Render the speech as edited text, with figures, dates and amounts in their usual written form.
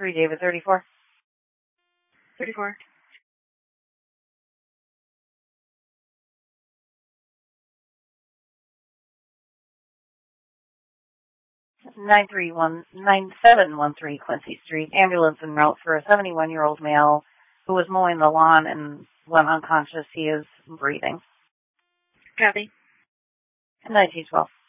3, David, 34. 34. Nine 9713 Quincy Street. Ambulance en route for a 71-year-old male who was mowing the lawn and went unconscious. He is breathing. Copy. 1912.